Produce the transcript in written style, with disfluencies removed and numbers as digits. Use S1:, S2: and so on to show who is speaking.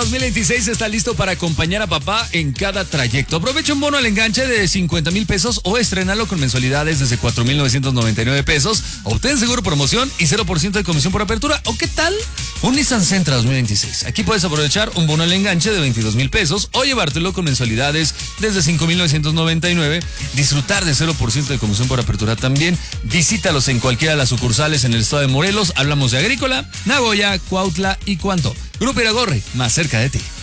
S1: 2026 está listo para acompañar a papá en cada trayecto. Aprovecha un bono al enganche de 50,000 pesos o estrénalo con mensualidades desde 4,999 pesos. Obtén seguro promoción y 0% de comisión por apertura. ¿O qué tal? Un Nissan Sentra 2026. Aquí puedes aprovechar un bono al enganche de 22,000 pesos o llevártelo con mensualidades desde 5,999. Disfrutar de 0% de comisión por apertura también. Visítalos en cualquiera de las sucursales en el estado de Morelos. Hablamos de Agrícola, Nagoya, Cuautla y Cuanto. Grupo Iragorri, más cerca de ti.